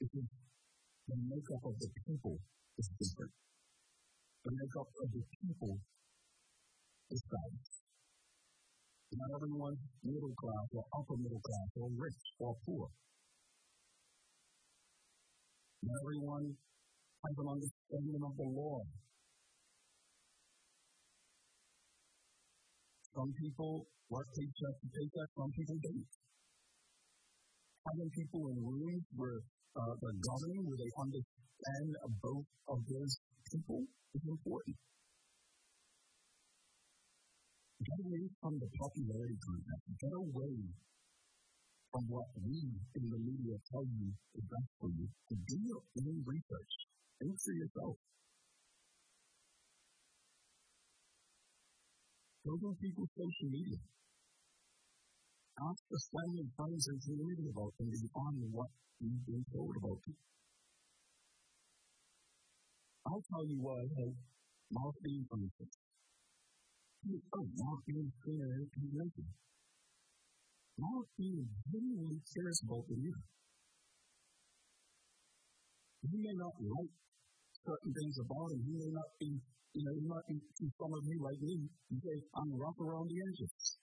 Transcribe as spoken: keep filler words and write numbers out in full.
because the makeup of the people is different. The makeup of the people is balanced. Not everyone's middle class or upper middle class or rich or poor. Not everyone has an understanding of the law. Some people work paycheck to paycheck, some people don't. Having people in rooms where uh, they're governing, where they understand both of those people is important. Get away from the popularity contest. Get away from what we in the media tell you is best for you. To do your own research. Think for yourself. Go to people's social media. Ask the family and friends and community about them beyond what you've been told about them. I'll tell you what I have. Mark Dean, for instance. Oh, Mark Dean is going to mention. Mark Dean genuinely cares about the youth. He may not like certain things about him. He may not be, you know, he might be to some of you like me. You say, I'm rough around the edges.